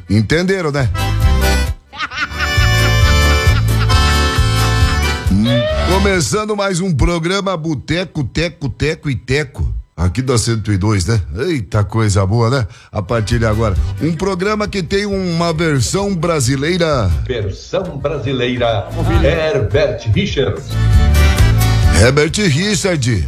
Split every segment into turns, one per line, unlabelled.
Entenderam, né? Começando mais um programa Boteco, Teco, Teco e Teco. Aqui da 102, né? Eita coisa boa, né? A partir de agora. Um programa que tem uma versão brasileira.
Versão brasileira. Herbert Richards.
Herbert Richards.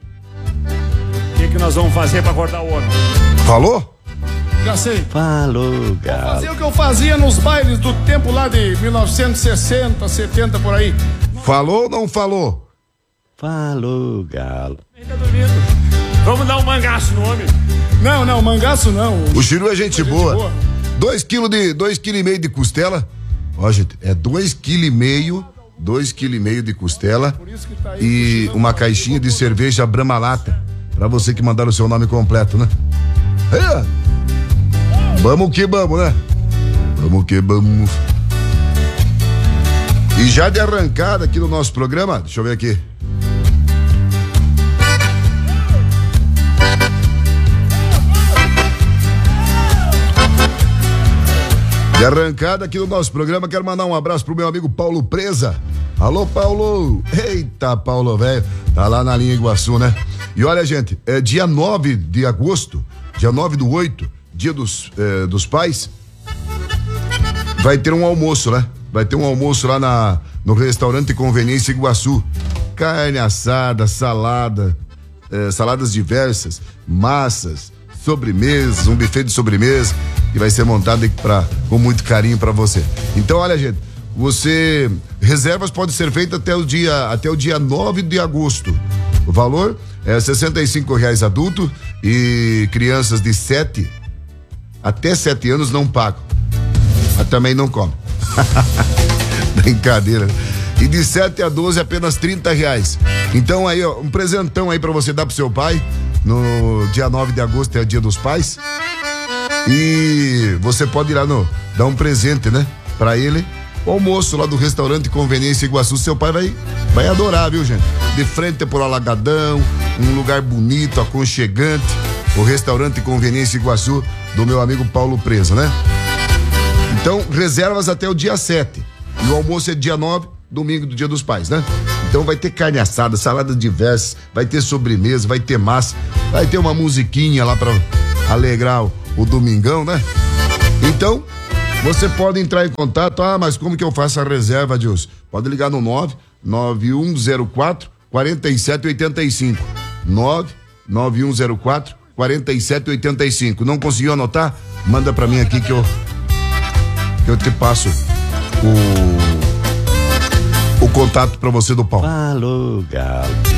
O que nós vamos fazer pra acordar o homem?
Falou?
Já sei.
Falou, galo.
Vou fazer o que eu fazia nos bailes do tempo lá de 1960, 70 por aí.
Falou ou não falou?
Falou, galo.
Ele tá dormindo. Vamos dar um mangaço no homem.
Não, mangaço não.
O Chiru é gente boa. 2,5 kg de costela. Ó, gente, é 2,5 kg de costela e uma caixinha de cerveja Brahma Lata. Pra você que mandar o seu nome completo, né? Vamos que vamos, né? Vamos que vamos. E já de arrancada aqui no nosso programa, deixa eu ver aqui. De arrancada aqui no nosso programa, quero mandar um abraço pro meu amigo Paulo Presa. Alô, Paulo! Eita, Paulo, velho. Tá lá na linha Iguaçu, né? E olha, gente, é dia 9 de agosto, dia 9/8, dia dos pais, vai ter um almoço, né? Vai ter um almoço lá no restaurante Conveniência Iguaçu. Carne assada, salada, saladas diversas, massas, sobremesas, um buffet de sobremesa que vai ser montado com muito carinho para você. Então, olha, gente, reservas podem ser feitas até o dia 9 de agosto. O valor é R$65 adulto e crianças de 7 até 7 anos não pagam. Mas também não comem. Brincadeira. E de 7 a 12 apenas R$30. Então aí, ó, um presentão aí pra você dar pro seu pai. No dia 9 de agosto é o dia dos pais. E você pode ir lá dar um presente, né? Pra ele. O almoço lá do restaurante Conveniência Iguaçu. Seu pai vai adorar, viu, gente? De frente por Alagadão, um lugar bonito, aconchegante. O restaurante Conveniência Iguaçu do meu amigo Paulo Presa, né? Então, reservas até o dia 7. E o almoço é dia 9, domingo do dia dos pais, né? Então vai ter carne assada, saladas diversas, vai ter sobremesa, vai ter massa, vai ter uma musiquinha lá pra alegrar o domingão, né? Então, você pode entrar em contato. Mas como que eu faço a reserva, Deus? Pode ligar no 99104-4785. 99104-4785. Não conseguiu anotar? Manda pra mim aqui que eu te passo o contato pra você do Paulo.
Falou, galo.